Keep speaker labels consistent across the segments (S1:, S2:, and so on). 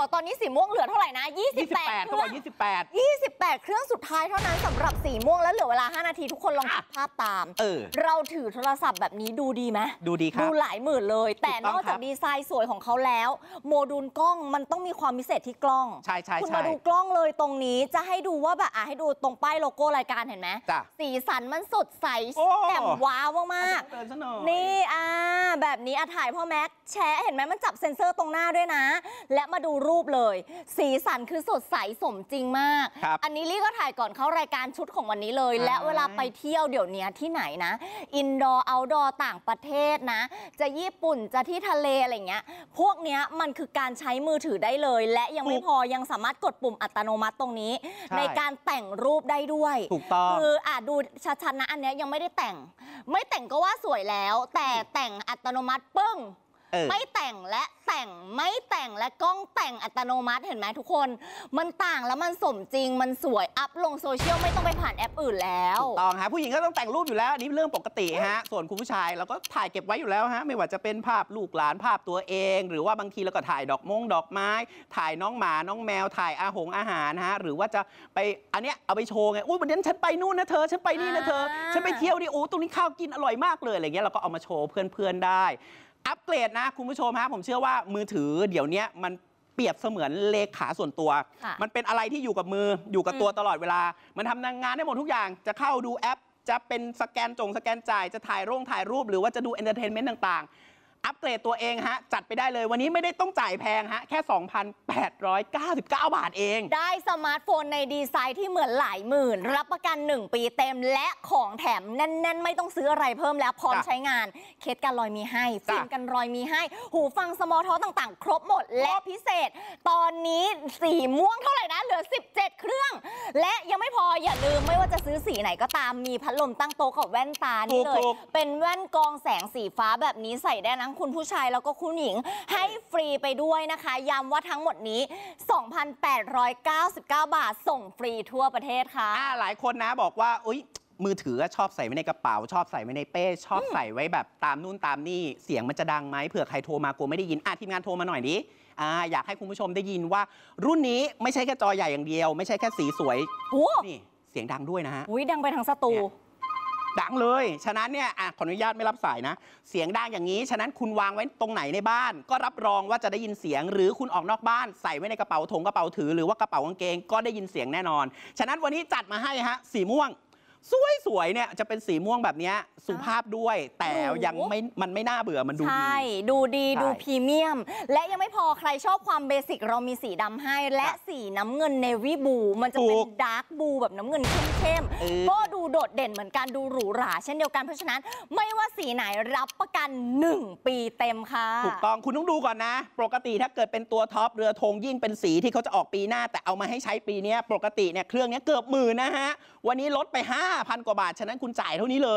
S1: ว่าตอนนี้สีม่วงเหลือเท่าไหร่นะ28
S2: เขาบอก28
S1: เครื่องสุดท้ายเท่านั้นสำหรับสีม่วงแล้วเหลือเวลา5 นาทีทุกคนลองคิดภาพตามเราถือโทรศัพท์แบบนี้ดูดีไหม
S2: ดูดีครับ
S1: ดูหลายหมื่นเลยแต่นอกจากดีไซน์สวยของเขาแล้วโมดูลกล้องมันต้องมีความพิเศษที่กล้อง
S2: ใช่
S1: คุณมาดูกล้องเลยตรงนี้จะให้ดูว่าแบบให้ดูตรงป้ายโลโก้รายการเห็นไหมสีสันมันสดใสแจ่มว้าวมากๆนี่แบบนี้ถ่ายพ่อแม็กแชะเห็นไหมมันจับเซ็นเซอร์ตรงหน้าด้วยนะและมาดูรูปเลยสีสันคือสดใสสมจริงมากอันนี้ลี่ก็ถ่ายก่อนเข้ารายการชุดของวันนี้เลยและเวลาไปเที่ยวเดี๋ยวนี้ที่ไหนนะอินดอร์เอาท์ดอร์ต่างประเทศนะจะญี่ปุ่นจะที่ทะเลอะไรเงี้ยพวกเนี้ยมันคือการใช้มือถือได้เลยและยังไม่พอยังสามารถกดปุ่มอัตโนมัติตรงนี้ในการแต่งรูปได้ด้วย
S2: ถูกต้อง
S1: คือดูชัดๆนะอันเนี้ยยังไม่ได้แต่งไม่แต่งก็ว่าสวยแล้วแต่แต่งอัตโนมัติปึ้งไม่แต่งและแต่งไม่แต่งและกล้องแต่งอัตโนมัติเห็นไหมทุกคนมันต่างแล้วมันสมจริงมันสวยอัพลงโซเชียลไม่ต้องไปผ่านแอปอื่นแล้ว
S2: ถูกต้องฮะผู้หญิงก็ต้องแต่งรูปอยู่แล้วอันนี้เรื่องปกติฮะส่วนคุณผู้ชายเราก็ถ่ายเก็บไว้อยู่แล้วฮะไม่ว่าจะเป็นภาพลูกหลานภาพตัวเองหรือว่าบางทีเราก็ถ่ายดอกไม้ถ่ายน้องหมาน้องแมวถ่ายอาหารฮะหรือว่าจะไปอันเนี้ยเอาไปโชว์ไงอุ้ยวันนี้ฉันไปนู่นนะเธอฉันไปนี่นะเธอฉันไปเที่ยวดิโอ้ตรงนี้ข้าวกินอร่อยมากเลยอะไรเงี้ยเราก็เอามาโชว์เพื่อนๆได้อัปเกรดนะคุณผู้ชมฮะผมเชื่อว่ามือถือเดี๋ยวนี้มันเปรียบเสมือนเลขาส่วนตัวมันเป็นอะไรที่อยู่กับมืออยู่กับตัวตลอดเวลามันทำงานได้หมดทุกอย่างจะเข้าดูแอปจะเป็นสแกนจ่ายจะถ่ายรูปหรือว่าจะดูเอนเตอร์เทนเมนต์ต่างๆอัปเกรดตัวเองฮะจัดไปได้เลยวันนี้ไม่ได้ต้องจ่ายแพงฮะแค่ 2,899 บาทเอง
S1: ได้สมาร์ทโฟนในดีไซน์ที่เหมือนหลายหมื่นรับประกัน1 ปีเต็มและของแถมแน่นๆไม่ต้องซื้ออะไรเพิ่มแล้วพร้อมใช้งานเคสกันรอยมีให้ฟิล์มกันรอยมีให้หูฟังสมอลท็อต่างๆครบหมดและพิเศษตอนนี้สีม่วงเท่าไหร่นะเหลือ17 เครื่องและยังไม่พออย่าลืมไม่ว่าจะซื้อสีไหนก็ตามมีพัดลมตั้งโต๊ะกับแว่นตานี่เลยเป็นแว่นกรองแสงสีฟ้าแบบนี้ใส่ได้ทั้งคุณผู้ชายแล้วก็คุณหญิงให้ฟรีไปด้วยนะคะย้ำว่าทั้งหมดนี้ 2,899 บาทส่งฟรีทั่วประเทศค่ะ
S2: หลายคนนะบอกว่าอุ๊ยมือถือชอบใส่ไว้ในกระเป๋าชอบใส่ไว้ในเป้ชอบใส่ไว้แบบตามนู่นตามนี่เสียงมันจะดังไหมเผื่อใครโทรมากลัวไม่ได้ยินทีมงานโทรมาหน่อยดิอยากให้คุณผู้ชมได้ยินว่ารุ่นนี้ไม่ใช่แค่จอใหญ่อย่างเดียวไม่ใช่แค่สีสวยนี่เสียงดังด้วยนะฮะ
S1: ดังไปทางสตู
S2: ดังเลยฉะนั้นเนี่ยขออนุญาตไม่รับสายนะเสียงดังอย่างนี้ฉะนั้นคุณวางไว้ตรงไหนในบ้านก็รับรองว่าจะได้ยินเสียงหรือคุณออกนอกบ้านใส่ไว้ในกระเป๋าถือหรือว่ากระเป๋ากางเกงก็ได้ยินเสียงแน่นอนฉะนั้นวันนี้จัดมาให้ฮะสีม่วงสวยเนี่ยจะเป็นสีม่วงแบบนี้สุภาพด้วยแต่ยังไม่มันไม่น่าเบื่อมันดูดี
S1: ใช่ดูดีดูพรีเมียมและยังไม่พอใครชอบความเบสิกเรามีสีดำให้และสีน้ำเงินเนวี่บลูมันจะเป็นดาร์กบลูแบบน้ำเงินเข้มๆก็ดูโดดเด่นเหมือนกันดูหรูหราเช่นเดียวกันเพราะฉะนั้นไม่ว่าสีไหนรับประกัน1 ปีเต็มค่ะ
S2: ถูกต้องคุณต้องดูก่อนนะปกติถ้าเกิดเป็นตัวท็อปเรือธงยิ่งเป็นสีที่เขาจะออกปีหน้าแต่เอามาให้ใช้ปีนี้ปกติเนี่ยเครื่องนี้เกือบ10,000นะฮะวันนี้ลดไป5,000 กว่าบาทฉะนั้นคุณจ่ายเท่านี้เลย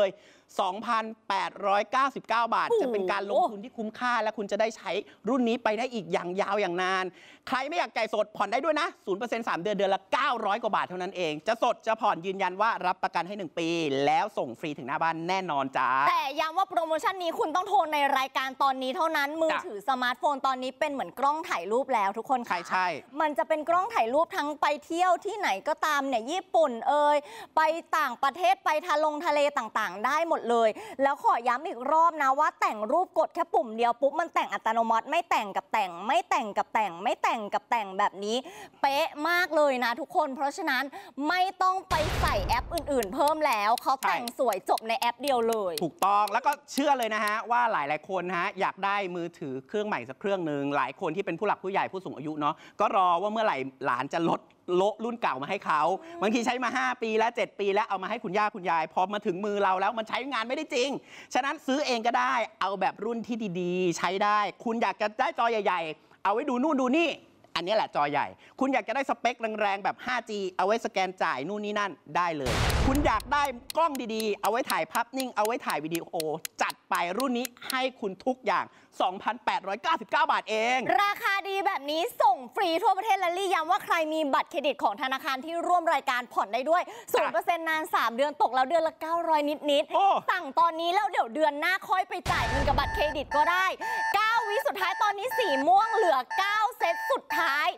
S2: 2,899 บาทจะเป็นการลงทุนที่คุ้มค่าและคุณจะได้ใช้รุ่นนี้ไปได้อีกอย่างยาวอย่างนานใครไม่อยากจ่ายสดผ่อนได้ด้วยนะ 0% 3 เดือนเดือนละ900 กว่าบาทเท่านั้นเองจะสดจะผ่อนยืนยันว่ารับประกันให้1 ปีแล้วส่งฟรีถึงหน้าบ้านแน่นอนจ้า
S1: แต่ย้ำว่าโปรโมชั่นนี้คุณต้องโทรในรายการตอนนี้เท่านั้นมือถือสมาร์ทโฟนตอนนี้เป็นเหมือนกล้องถ่ายรูปแล้วทุกคนค่ะ
S2: ใช่
S1: มันจะเป็นกล้องถ่ายรูปทั้งไปเที่ยวที่ไหนก็ตามเนี่ยญี่ปุ่นไปต่างประเทศไปทะเลต่างๆได้หมดเลยแล้วขอย้ำอีกรอบนะว่าแต่งรูปกดแค่ปุ่มเดียวปุ๊บมันแต่งอัตโนมัติไม่แต่งกับแต่งไม่แต่งกับแต่งไม่แต่งกับแต่งแบบนี้เป๊ะมากเลยนะทุกคนเพราะฉะนั้นไม่ต้องไปใส่แอปอื่นๆเพิ่มแล้วเขาแต่งสวยจบในแอปเดียวเลย
S2: ถูกต้องแล้วก็เชื่อเลยนะฮะว่าหลายๆคนฮะอยากได้มือถือเครื่องใหม่สักเครื่องหนึ่งหลายคนที่เป็นผู้หลักผู้ใหญ่ผู้สูงอายุเนาะก็รอว่าเมื่อไหร่หลานจะลดโละรุ่นเก่ามาให้เขาบางทีใช้มา5 ปีแล้ว7 ปีแล้วเอามาให้คุณย่าคุณยายพอมาถึงมือเราแล้วมันใช้งานไม่ได้จริงฉะนั้นซื้อเองก็ได้เอาแบบรุ่นที่ดีๆใช้ได้คุณอยากจะได้จอใหญ่ๆเอาไว้ดูนู่นดูนี่อันนี้แหละจอใหญ่คุณอยากจะได้สเปคแรงๆแบบ 5G เอาไว้สแกนจ่ายนู่นนี่นั่นได้เลยคุณอยากได้กล้องดีๆเอาไว้ถ่ายภาพนิ่งเอาไว้ถ่ายวิดีโอจัดไปรุ่นนี้ให้คุณทุกอย่าง 2,899 บาทเอง
S1: ราคาดีแบบนี้ส่งฟรีทั่วประเทศและลี่ย้ำว่าใครมีบัตรเครดิตของธนาคารที่ร่วมรายการผ่อนได้ด้วย 0% นาน3 เดือนตกแล้วเดือนละ900นิดๆสั่งตอนนี้แล้วเดี๋ยวเดือนหน้าค่อยไปจ่ายเงินกับบัตรเครดิตก็ได้9 วิสุดท้ายตอนนี้สีม่วงเหลือ9 เซตสุดท้าย